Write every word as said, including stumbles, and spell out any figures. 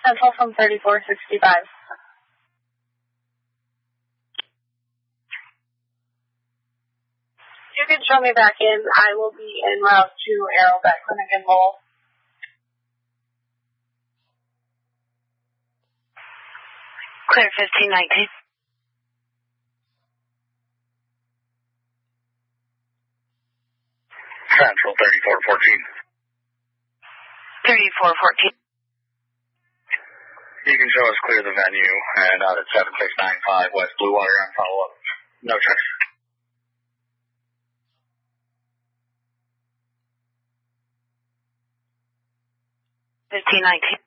Central from thirty-four sixty-five. You can show me back in. I will be en route to Arrowvet Clinic in Lowell. Clear fifteen nineteen. Central thirty-four fourteen. thirty-four fourteen. You can show us clear the venue and out at seven six nine five West Blue Water on follow-up. No checks. fifteen nineteen.